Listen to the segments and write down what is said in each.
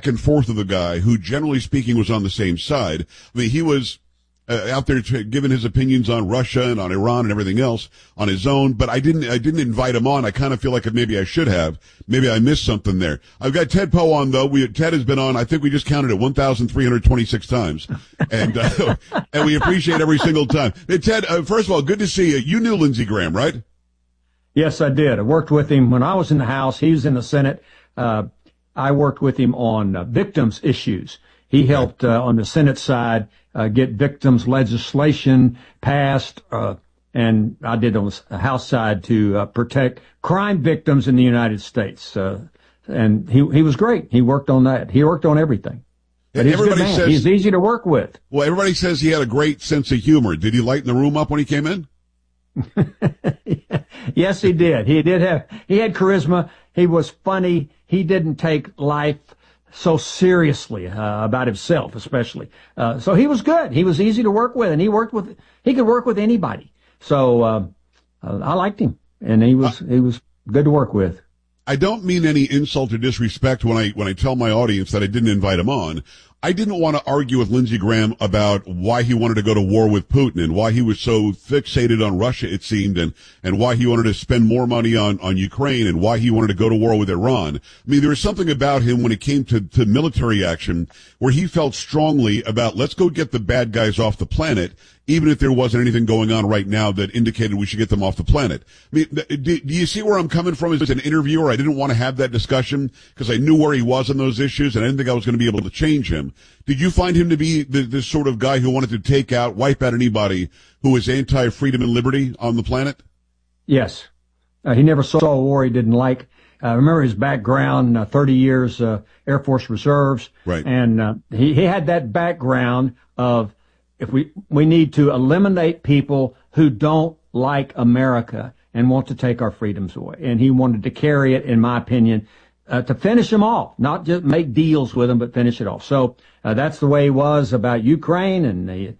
and forth with a guy who, generally speaking, was on the same side. I mean, he was out there giving his opinions on Russia and on Iran and everything else on his own, but I didn't invite him on. I kind of feel like maybe I should have. Maybe I missed something there. I've got Ted Poe on, though. Ted has been on, I think we just counted it 1,326 times. And we appreciate every single time. Hey, Ted, first of all, good to see you. You knew Lindsey Graham, right? Yes, I did. I worked with him when I was in the House. He was in the Senate. I worked with him on victims issues. He helped on the Senate side get victims legislation passed, and I did on the House side to protect crime victims in the United States. And he was great. He worked on that. He worked on everything. But he's a good man. He's easy to work with. Well, everybody says he had a great sense of humor. Did he lighten the room up when he came in? Yes, he did. He had charisma. He was funny. He didn't take life so seriously about himself, especially. So he was good. He was easy to work with, and he could work with anybody. So I liked him, and he was good to work with. I don't mean any insult or disrespect when I tell my audience that I didn't invite him on. I didn't want to argue with Lindsey Graham about why he wanted to go to war with Putin and why he was so fixated on Russia, it seemed, and why he wanted to spend more money on Ukraine and why he wanted to go to war with Iran. I mean, there was something about him when it came to military action where he felt strongly about let's go get the bad guys off the planet, even if there wasn't anything going on right now that indicated we should get them off the planet. I mean, do you see where I'm coming from as an interviewer? I didn't want to have that discussion because I knew where he was on those issues, and I didn't think I was going to be able to change him. Did you find him to be this sort of guy who wanted to wipe out anybody who was anti-freedom and liberty on the planet? Yes. He never saw a war he didn't like. Remember his background, 30 years Air Force Reserves. Right. And he had that background of if we need to eliminate people who don't like America and want to take our freedoms away. And he wanted to carry it, in my opinion, to finish them off, not just make deals with them, but finish it off. So that's the way he was about Ukraine, and he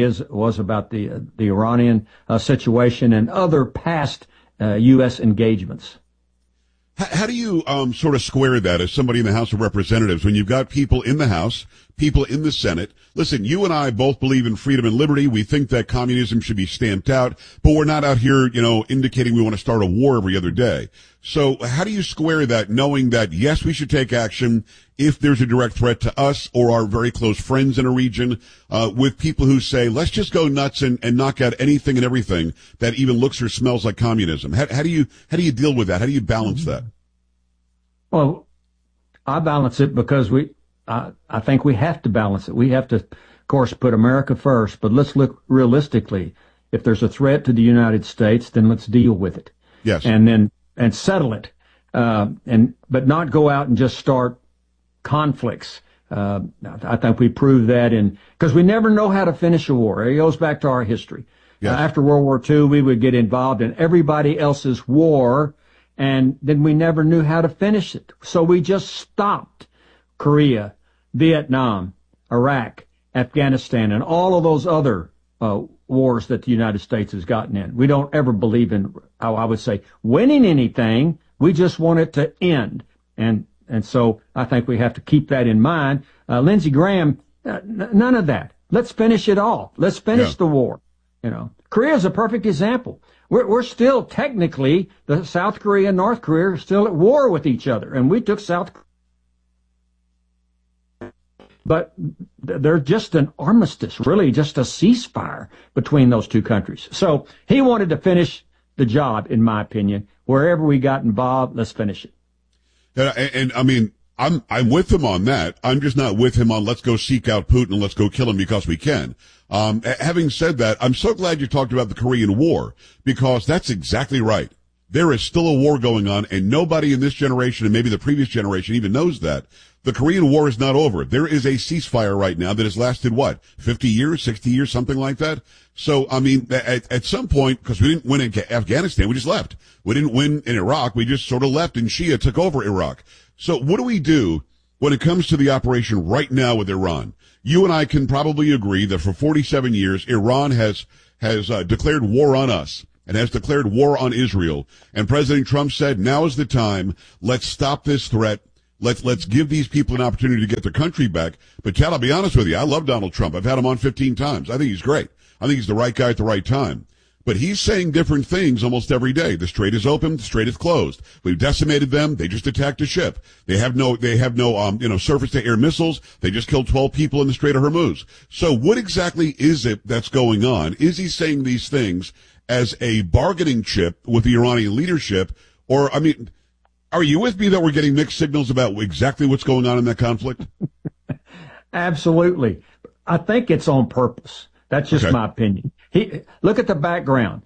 was about the Iranian situation and other past U.S. engagements. How do you sort of square that as somebody in the House of Representatives when you've got people in the House, people in the Senate? Listen, you and I both believe in freedom and liberty. We think that communism should be stamped out, but we're not out here, indicating we want to start a war every other day. So how do you square that, knowing that, yes, we should take action if there's a direct threat to us or our very close friends in a region, with people who say, let's just go nuts and knock out anything and everything that even looks or smells like communism? How do you deal with that? How do you balance that? Well, I balance it because I think we have to balance it. We have to, of course, put America first, but let's look realistically. If there's a threat to the United States, then let's deal with it. Yes. And settle it. But not go out and just start conflicts. I think we proved that because we never know how to finish a war. It goes back to our history. Yes. After World War II, we would get involved in everybody else's war, and then we never knew how to finish it. So we just stopped Korea, Vietnam, Iraq, Afghanistan, and all of those other wars that the United States has gotten in. We don't ever believe in, I would say, winning anything. We just want it to end. And so I think we have to keep that in mind. Lindsey Graham, none of that. Let's finish it all. Let's finish the war. Korea is a perfect example. We're still technically, the South Korea and North Korea are still at war with each other, and we took South Korea. But they're just an armistice, really just a ceasefire between those two countries. So he wanted to finish the job, in my opinion. Wherever we got involved, let's finish it. And I mean, I'm with him on that. I'm just not with him on let's go seek out Putin and let's go kill him because we can. Having said that, I'm so glad you talked about the Korean War because that's exactly right. There is still a war going on, and nobody in this generation and maybe the previous generation even knows that. The Korean War is not over. There is a ceasefire right now that has lasted, 50 years, 60 years, something like that? So, I mean, at some point, because we didn't win in Afghanistan, we just left. We didn't win in Iraq, we just sort of left, and Shia took over Iraq. So what do we do when it comes to the operation right now with Iran? You and I can probably agree that for 47 years, Iran has declared war on us and has declared war on Israel. And President Trump said, now is the time. Let's stop this threat. Let's give these people an opportunity to get their country back. But Chad, I'll be honest with you. I love Donald Trump. I've had him on 15 times. I think he's great. I think he's the right guy at the right time. But he's saying different things almost every day. The strait is open, the strait is closed. We've decimated them. They just attacked a ship. They have no surface to air missiles. They just killed 12 people in the Strait of Hormuz. So what exactly is it that's going on? Is he saying these things as a bargaining chip with the Iranian leadership? Or, I mean, are you with me that we're getting mixed signals about exactly what's going on in that conflict? Absolutely. I think it's on purpose. That's just my opinion. Look at the background.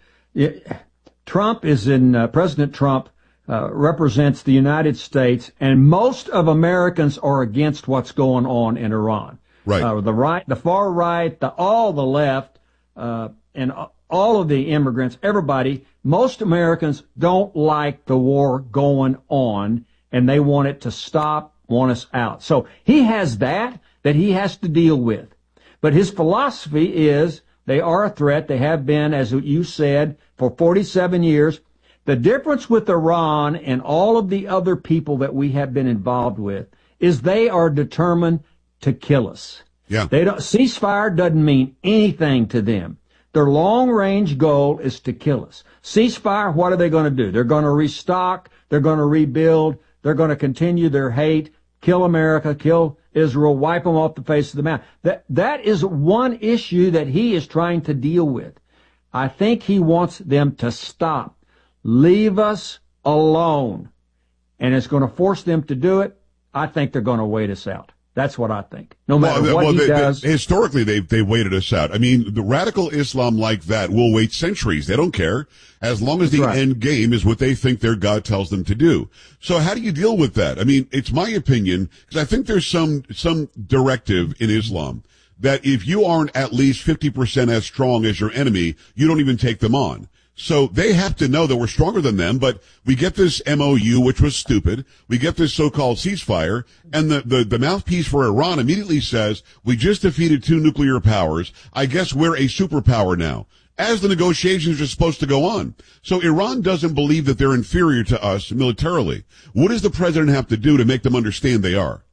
President Trump represents the United States, and most of Americans are against what's going on in Iran. Right. The far right, all the left, and all of the immigrants, everybody, most Americans don't like the war going on, and they want it to stop, want us out. So he has that he has to deal with. But his philosophy is they are a threat. They have been, as you said, for 47 years. The difference with Iran and all of the other people that we have been involved with is they are determined to kill us. Yeah. Ceasefire doesn't mean anything to them. Their long-range goal is to kill us. Ceasefire, what are they going to do? They're going to restock. They're going to rebuild. They're going to continue their hate, kill America, kill Israel, wipe them off the face of the map. That is one issue that he is trying to deal with. I think he wants them to stop. Leave us alone. And it's going to force them to do it. I think they're going to wait us out. That's what I think. No matter what he does. Historically, they've waited us out. I mean, the radical Islam like that will wait centuries. They don't care as long as the end game is what they think their God tells them to do. So how do you deal with that? I mean, it's my opinion, because I think there's some directive in Islam that if you aren't at least 50% as strong as your enemy, you don't even take them on. So they have to know that we're stronger than them, but we get this MOU, which was stupid. We get this so-called ceasefire, and the mouthpiece for Iran immediately says, we just defeated 2 nuclear powers. I guess we're a superpower now, as the negotiations are supposed to go on. So Iran doesn't believe that they're inferior to us militarily. What does the president have to do to make them understand they are?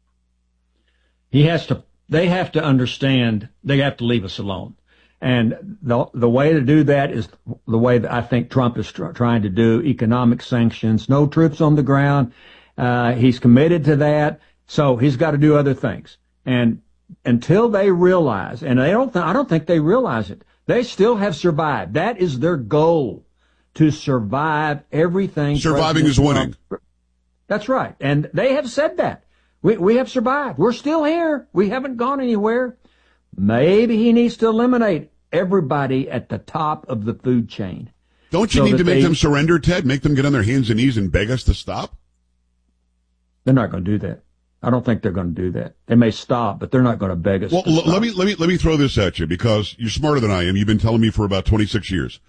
They have to understand they have to leave us alone. And the way to do that is the way that I think Trump is trying to do: economic sanctions, no troops on the ground. He's committed to that, so he's got to do other things. And until they realize, and I don't think they realize it, they still have survived. That is their goal, to survive everything. Surviving is winning. That's right, and they have said that. We have survived. We're still here. We haven't gone anywhere. Maybe he needs to eliminate everybody at the top of the food chain. Don't you need to make them surrender, Ted? Make them get on their hands and knees and beg us to stop? They're not going to do that. I don't think they're going to do that. They may stop, but they're not going to beg us to stop. Let me throw this at you, because you're smarter than I am. You've been telling me for about 26 years.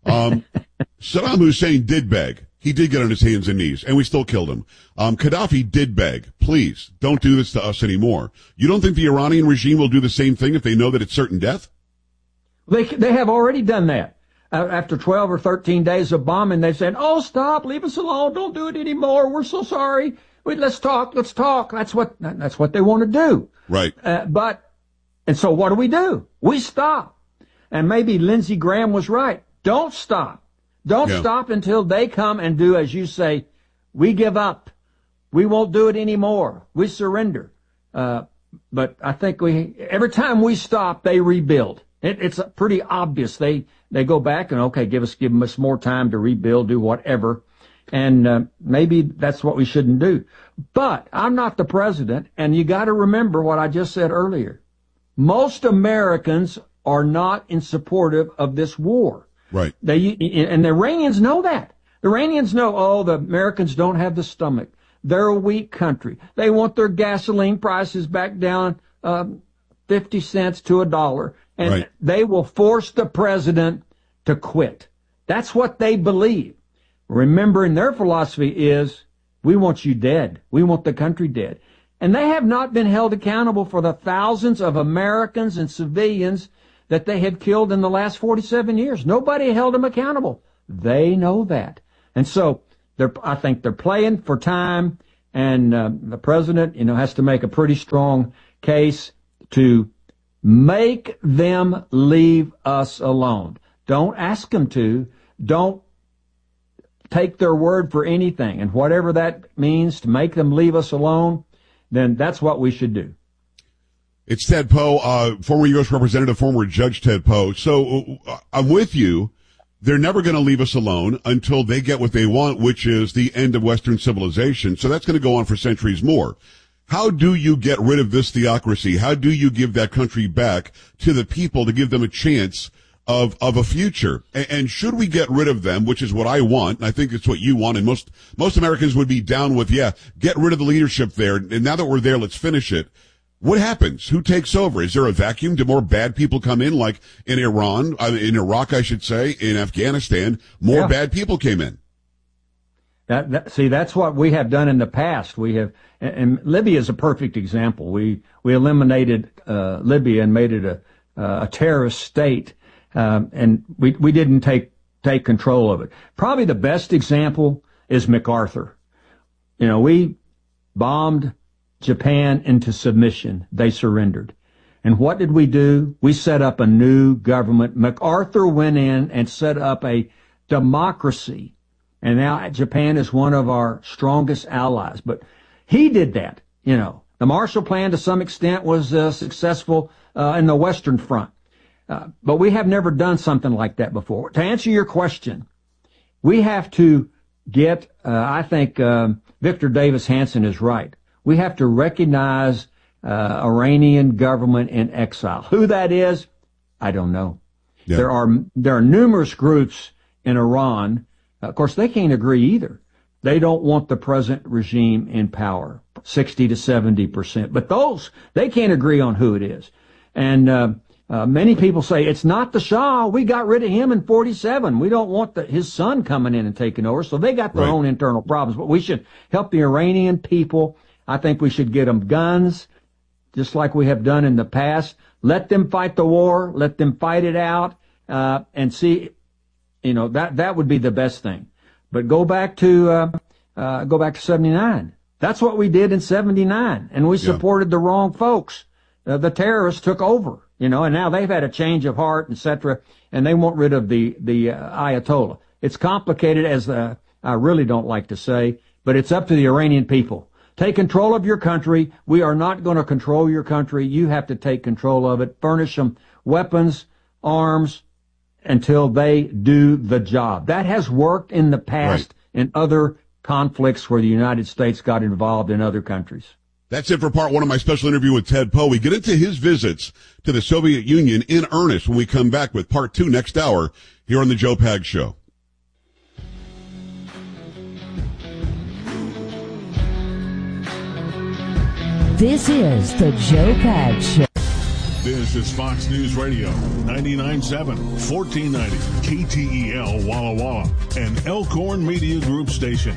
Saddam Hussein did beg. He did get on his hands and knees, and we still killed him. Gaddafi did beg, please, don't do this to us anymore. You don't think the Iranian regime will do the same thing if they know that it's certain death? They have already done that. After 12 or 13 days of bombing, they've said, oh, stop, leave us alone, don't do it anymore, we're so sorry. Let's talk. That's what they want to do. Right. And so what do? We stop. And maybe Lindsey Graham was right. Don't stop. Don't stop until they come and do, as you say, we give up. We won't do it anymore. We surrender. But I think every time we stop, they rebuild. It's pretty obvious. They go back and, okay, give us more time to rebuild, do whatever. And maybe that's what we shouldn't do. But I'm not the president, and you got to remember what I just said earlier. Most Americans are not in supportive of this war. Right. And the Iranians know that. The Iranians know, the Americans don't have the stomach. They're a weak country. They want their gasoline prices back down 50 cents to $1. And they will force the president to quit. That's what they believe. Remembering their philosophy is, we want you dead. We want the country dead. And they have not been held accountable for the thousands of Americans and civilians that they have killed in the last 47 years. Nobody held them accountable. They know that. And so I think they're playing for time. And the president, has to make a pretty strong case to make them leave us alone. Don't ask them to. Don't take their word for anything. And whatever that means to make them leave us alone, then that's what we should do. It's Ted Poe, former U.S. Representative, former Judge Ted Poe. So I'm with you. They're never going to leave us alone until they get what they want, which is the end of Western civilization. So that's going to go on for centuries more. How do you get rid of this theocracy? How do you give that country back to the people to give them a chance of a future? And should we get rid of them, which is what I want, and I think it's what you want, and most Americans would be down with, get rid of the leadership there. And now that we're there, let's finish it. What happens? Who takes over? Is there a vacuum? Do more bad people come in, like in Iraq, I should say, in Afghanistan? More bad people came in. See, that's what we have done in the past. We have, and Libya is a perfect example. We eliminated Libya and made it a terrorist state, and we didn't take control of it. Probably the best example is MacArthur. We bombed Japan into submission. They surrendered. And what did we do? We set up a new government. MacArthur went in and set up a democracy. And now Japan is one of our strongest allies. But he did that. The Marshall Plan to some extent was successful in the Western Front. But we have never done something like that before. To answer your question, we have to get, I think Victor Davis Hanson is right. We have to recognize Iranian government in exile. Who that is, I don't know. Yeah. There are numerous groups in Iran. Of course, they can't agree either. They don't want the present regime in power, 60 to 70%. But they can't agree on who it is. And many people say, it's not the Shah. We got rid of him in 47. We don't want his son coming in and taking over. So they got their own internal problems. But we should help the Iranian people. I think we should get them guns, just like we have done in the past. Let them fight the war. Let them fight it out, and see. That would be the best thing. But go back to 79. That's what we did in 79, and we supported the wrong folks. The terrorists took over, and now they've had a change of heart, etc., and they want rid of the Ayatollah. It's complicated, as I really don't like to say, but it's up to the Iranian people. Take control of your country. We are not going to control your country. You have to take control of it. Furnish them weapons, arms, until they do the job. That has worked in the past in other conflicts where the United States got involved in other countries. That's it for part one of my special interview with Ted Poe. We get into his visits to the Soviet Union in earnest when we come back with part two next hour here on the Joe Pags Show. This is the Joe Pags Show. This is Fox News Radio, 99.7, 1490, KTEL Walla Walla, and Elkhorn Media Group Station.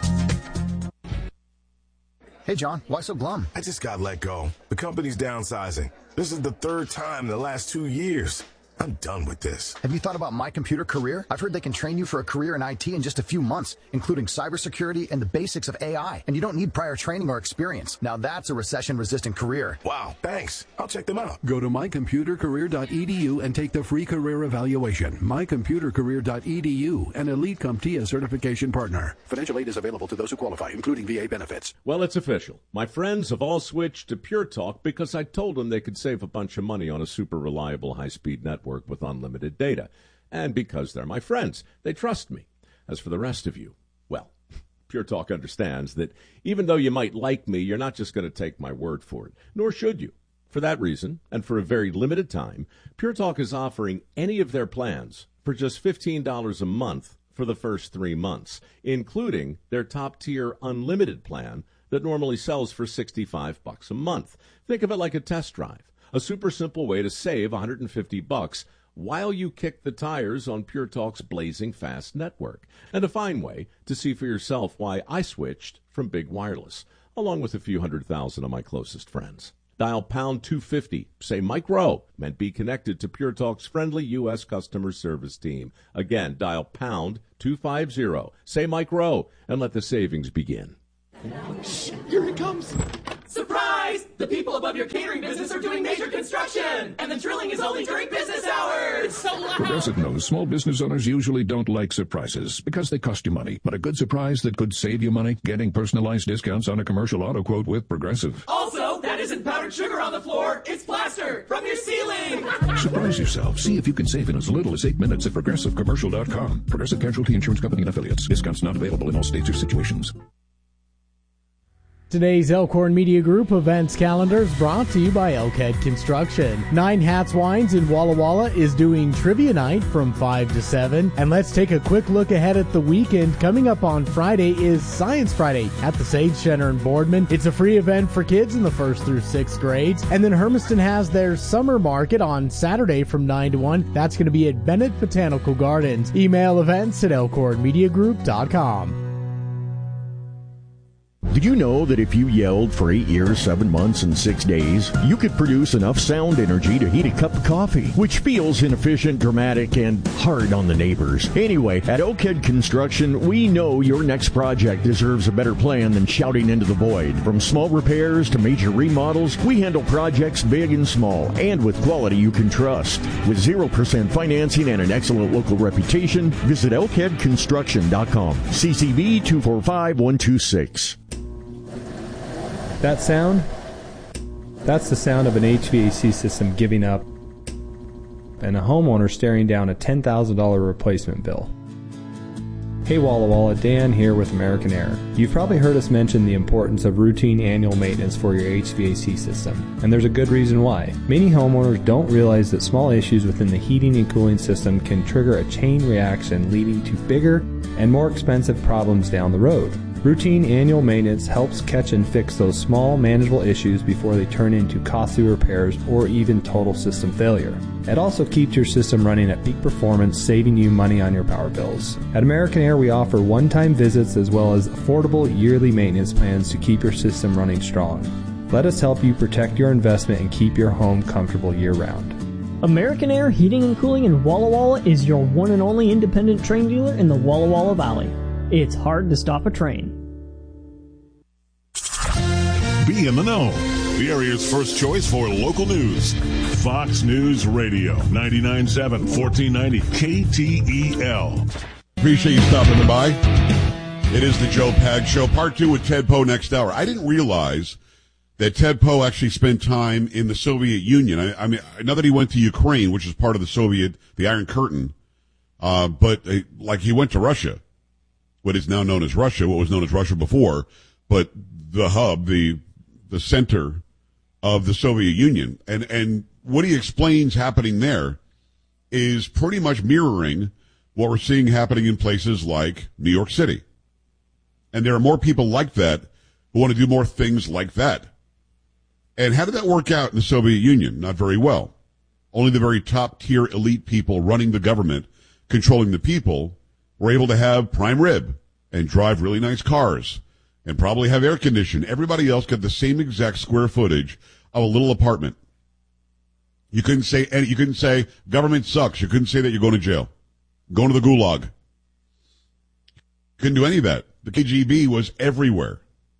Hey, John, why so glum? I just got let go. The company's downsizing. This is the third time in the last 2 years. I'm done with this. Have you thought about My Computer Career? I've heard they can train you for a career in IT in just a few months, including cybersecurity and the basics of AI. And you don't need prior training or experience. Now that's a recession-resistant career. Wow, thanks. I'll check them out. Go to mycomputercareer.edu and take the free career evaluation. mycomputercareer.edu, an Elite CompTIA certification partner. Financial aid is available to those who qualify, including VA benefits. Well, it's official. My friends have all switched to Pure Talk because I told them they could save a bunch of money on a super reliable high-speed network with unlimited data. And because they're my friends, they trust me. As for the rest of you, well, Pure Talk understands that even though you might like me, you're not just going to take my word for it, nor should you. For that reason, and for a very limited time, Pure Talk is offering any of their plans for just $15 a month for the first 3 months, including their top-tier unlimited plan that normally sells for $65 a month. Think of it like a test drive. A super simple way to save $150 while you kick the tires on Pure Talk's blazing fast network. And a fine way to see for yourself why I switched from Big Wireless, along with a few 100,000 of my closest friends. Dial pound 250, say Mike Rowe, and be connected to Pure Talk's friendly U.S. customer service team. Again, dial pound 250, say Mike Rowe, and let the savings begin. You're it comes. Surprise! The people above your catering business are doing major construction, and the drilling is only during business hours. It's so loud. Progressive knows small business owners usually don't like surprises because they cost you money. But a good surprise that could save you money? Getting personalized discounts on a commercial auto quote with Progressive. Also, that isn't powdered sugar on the floor. It's plaster from your ceiling. Surprise yourself. See if you can save in as little as 8 minutes at ProgressiveCommercial.com. Progressive Casualty Insurance Company and Affiliates. Discounts not available in all states or situations. Today's Elkhorn Media Group events calendar is brought to you by Elkhead Construction. Nine Hats Wines in Walla Walla is doing Trivia Night from 5 to 7. And let's take a quick look ahead at the weekend. Coming up on Friday is Science Friday at the Sage Center in Boardman. It's a free event for kids in the 1st through 6th grades. And then Hermiston has their summer market on Saturday from 9 to 1. That's going to be at Bennett Botanical Gardens. Email events at elkhornmediagroup.com. Did you know that if you yelled for 8 years, 7 months, and 6 days, you could produce enough sound energy to heat a cup of coffee, which feels inefficient, dramatic, and hard on the neighbors? Anyway, at Elkhead Construction, we know your next project deserves a better plan than shouting into the void. From small repairs to major remodels, we handle projects big and small, and with quality you can trust. With 0% financing and an excellent local reputation, visit elkheadconstruction.com. CCV 245126. That sound? That's the sound of an HVAC system giving up and a homeowner staring down a $10,000 replacement bill. Hey Walla Walla, Dan here with American Air. You've probably heard us mention the importance of routine annual maintenance for your HVAC system, and there's a good reason why. Many homeowners don't realize that small issues within the heating and cooling system can trigger a chain reaction leading to bigger and more expensive problems down the road. Routine annual maintenance helps catch and fix those small, manageable issues before they turn into costly repairs or even total system failure. It also keeps your system running at peak performance, saving you money on your power bills. At American Air, we offer one-time visits as well as affordable yearly maintenance plans to keep your system running strong. Let us help you protect your investment and keep your home comfortable year-round. American Air Heating and Cooling in Walla Walla is your one and only independent train dealer in the Walla Walla Valley. It's hard to stop a train. Be in the know. The area's first choice for local news. Fox News Radio, 99.7, 1490 KTEL. Appreciate you stopping by. It is the Joe Pag Show, part 2 with Ted Poe next hour. I didn't realize that Ted Poe actually spent time in the Soviet Union. I mean, I know that he went to Ukraine, which is part of the Iron Curtain, but he went to Russia, what is now known as Russia, what was known as Russia before, but the hub, the center of the Soviet Union. And what he explains happening there is pretty much mirroring what we're seeing happening in places like New York City. And there are more people like that who want to do more things like that. And how did that work out in the Soviet Union? Not very well. Only the very top tier elite people running the government, controlling the people, were able to have prime rib and drive really nice cars and probably have air conditioning. Everybody else got the same exact square footage of a little apartment. You couldn't say government sucks. You couldn't say that you're going to jail, going to the gulag. Couldn't do any of that. The KGB was everywhere.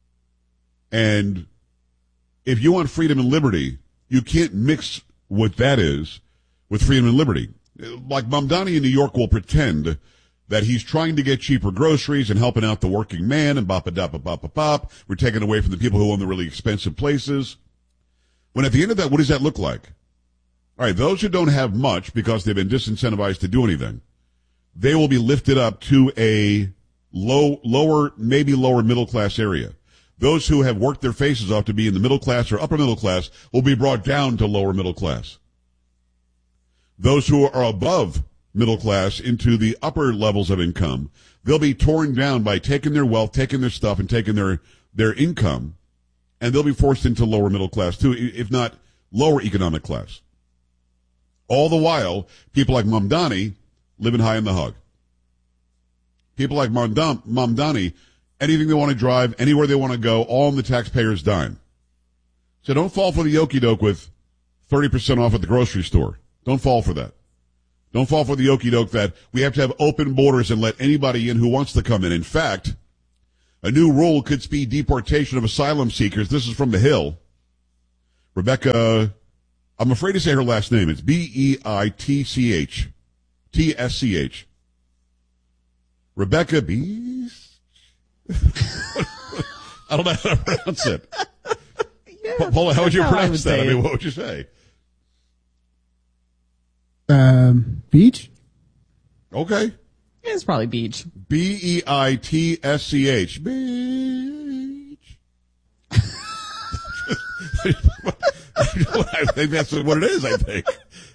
And if you want freedom and liberty, you can't mix what that is with freedom and liberty. Like Mamdani in New York will pretend that he's trying to get cheaper groceries and helping out the working man and bop-a-dop-a-bop-a-pop. We're taking away from the people who own the really expensive places. When at the end of that, what does that look like? All right, those who don't have much because they've been disincentivized to do anything, they will be lifted up to a lower middle class area. Those who have worked their faces off to be in the middle class or upper middle class will be brought down to lower middle class. Those who are above middle class into the upper levels of income, they'll be torn down by taking their wealth, taking their stuff, and taking their income, and they'll be forced into lower middle class too, if not lower economic class. All the while, people like Mamdani living high in the hug. People like Mamdani, anything they want to drive, anywhere they want to go, all on the taxpayer's dime. So don't fall for the okie-doke with 30% off at the grocery store. Don't fall for that. Don't fall for the okie-doke that we have to have open borders and let anybody in who wants to come in. In fact, A new rule could speed deportation of asylum seekers. This is from The Hill. Rebecca, I'm afraid to say her last name. It's Beitch. TSCH. Rebecca Beast? I don't know how to pronounce it. Yeah, Paula, how would you pronounce that? I mean, what would you say? Beach? Okay. Yeah, it's probably Beach. Beitschch. Beach. I think that's what it is, I think.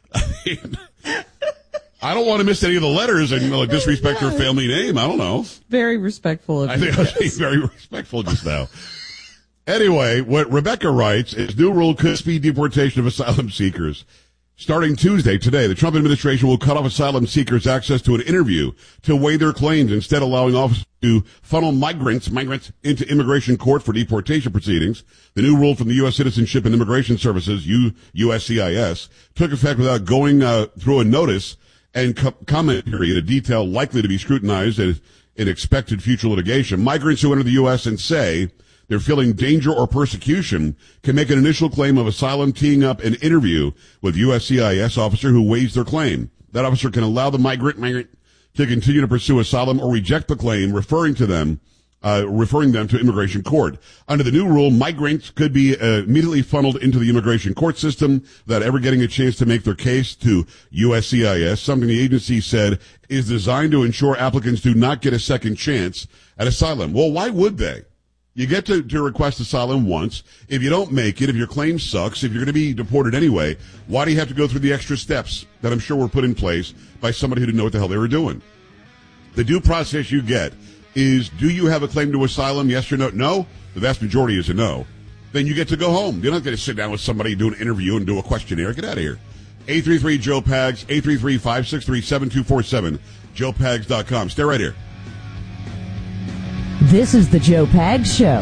I don't want to miss any of the letters and disrespect her family name. I don't know. Very respectful of you. I think I was being very respectful just now. Anyway, what Rebecca writes is new rule could speed deportation of asylum seekers. Starting Tuesday, today, the Trump administration will cut off asylum seekers' access to an interview to weigh their claims, instead allowing officers to funnel migrants into immigration court for deportation proceedings. The new rule from the U.S. Citizenship and Immigration Services, USCIS, took effect without going through a notice and comment period, a detail likely to be scrutinized in expected future litigation. Migrants who enter the U.S. and say they're feeling danger or persecution can make an initial claim of asylum, teeing up an interview with USCIS officer who weighs their claim. That officer can allow the migrant to continue to pursue asylum or reject the claim, referring them to immigration court. Under the new rule, migrants could be immediately funneled into the immigration court system without ever getting a chance to make their case to USCIS, something the agency said is designed to ensure applicants do not get a second chance at asylum. Well, why would they? You get to request asylum once. If you don't make it, if your claim sucks, if you're going to be deported anyway, why do you have to go through the extra steps that I'm sure were put in place by somebody who didn't know what the hell they were doing? The due process you get is, do you have a claim to asylum, yes or no? No. The vast majority is a no. Then you get to go home. You're not going to sit down with somebody, do an interview, and do a questionnaire. Get out of here. 833-JOE-PAGS, 833-563-7247, joepags.com. Stay right here. This is the Joe Pags Show.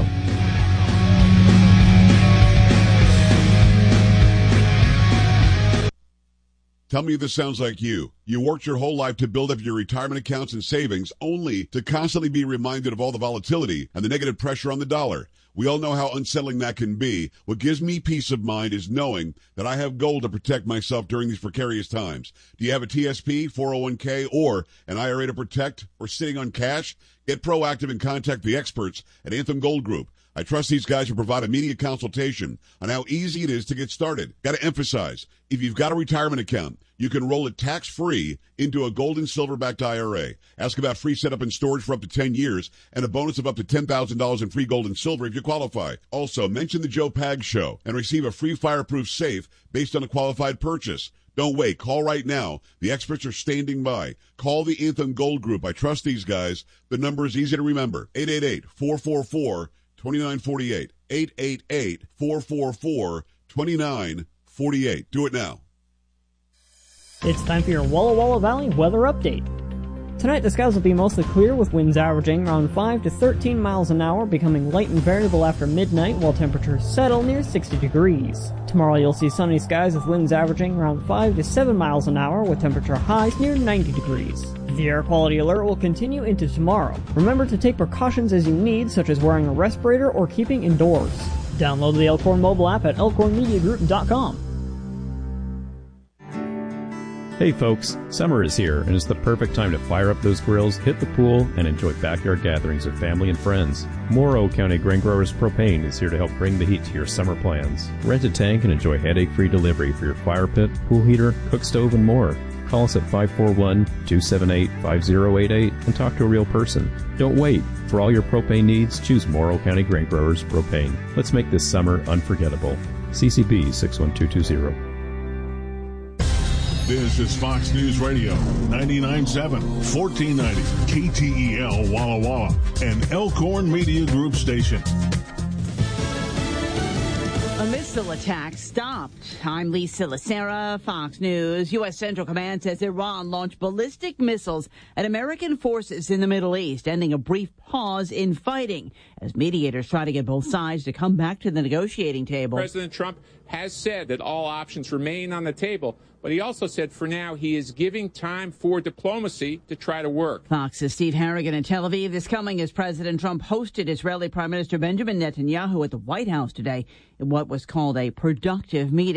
Tell me if this sounds like you. You worked your whole life to build up your retirement accounts and savings, only to constantly be reminded of all the volatility and the negative pressure on the dollar. We all know how unsettling that can be. What gives me peace of mind is knowing that I have gold to protect myself during these precarious times. Do you have a TSP, 401k, or an IRA to protect, or sitting on cash? Get proactive and contact the experts at Anthem Gold Group. I trust these guys to provide immediate consultation on how easy it is to get started. Got to emphasize, if you've got a retirement account, you can roll it tax-free into a gold and silver-backed IRA. Ask about free setup and storage for up to 10 years and a bonus of up to $10,000 in free gold and silver if you qualify. Also, mention the Joe Pags Show and receive a free fireproof safe based on a qualified purchase. Don't wait. Call right now. The experts are standing by. Call the Anthem Gold Group. I trust these guys. The number is easy to remember. 888-444-2948. 888-444-2948. Do it now. It's time for your Walla Walla Valley weather update. Tonight, the skies will be mostly clear with winds averaging around 5 to 13 miles an hour, becoming light and variable after midnight while temperatures settle near 60 degrees. Tomorrow, you'll see sunny skies with winds averaging around 5 to 7 miles an hour with temperature highs near 90 degrees. The air quality alert will continue into tomorrow. Remember to take precautions as you need, such as wearing a respirator or keeping indoors. Download the Elkhorn mobile app at elkhornmediagroup.com. Hey folks, summer is here and it's the perfect time to fire up those grills, hit the pool, and enjoy backyard gatherings with family and friends. Morrow County Grain Growers Propane is here to help bring the heat to your summer plans. Rent a tank and enjoy headache-free delivery for your fire pit, pool heater, cook stove, and more. Call us at 541-278-5088 and talk to a real person. Don't wait. For all your propane needs, choose Morrow County Grain Growers Propane. Let's make this summer unforgettable. CCB 61220. This is Fox News Radio, 99.7, 1490, KTEL Walla Walla, an Elkhorn Media Group station. A missile attack stopped. I'm Lisa Lacera, Fox News. U.S. Central Command says Iran launched ballistic missiles at American forces in the Middle East, ending a brief pause in fighting as mediators try to get both sides to come back to the negotiating table. President Trump has said that all options remain on the table, but he also said for now he is giving time for diplomacy to try to work. Fox's Steve Harrigan in Tel Aviv. This coming as President Trump hosted Israeli Prime Minister Benjamin Netanyahu at the White House today in what was called a productive meeting.